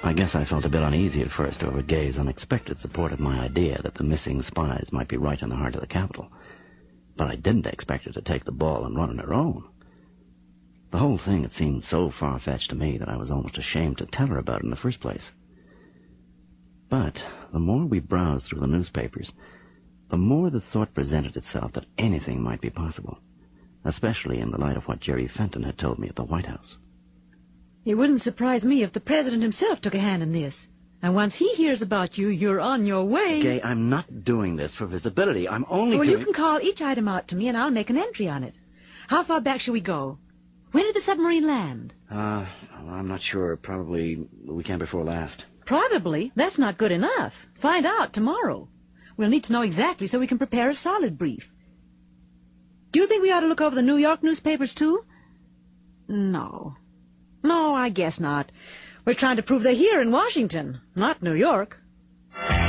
I guess I felt a bit uneasy at first over Gay's unexpected support of my idea that the missing spies might be right in the heart of the capital. But I didn't expect her to take the ball and run on her own. The whole thing had seemed so far-fetched to me that I was almost ashamed to tell her about it in the first place. But the more we browsed through the newspapers, the more the thought presented itself that anything might be possible, especially in the light of what Jerry Fenton had told me at the White House. It wouldn't surprise me if the president himself took a hand in this. And once he hears about you, you're on your way. Gay, I'm not doing this for visibility. I'm only Well, doing... you can call each item out to me, and I'll make an entry on it. How far back shall we go? When did the submarine land? I'm not sure. Probably the weekend before last. Probably. That's not good enough. Find out tomorrow. We'll need to know exactly so we can prepare a solid brief. Do you think we ought to look over the New York newspapers, too? No, I guess not. We're trying to prove they're here in Washington, not New York.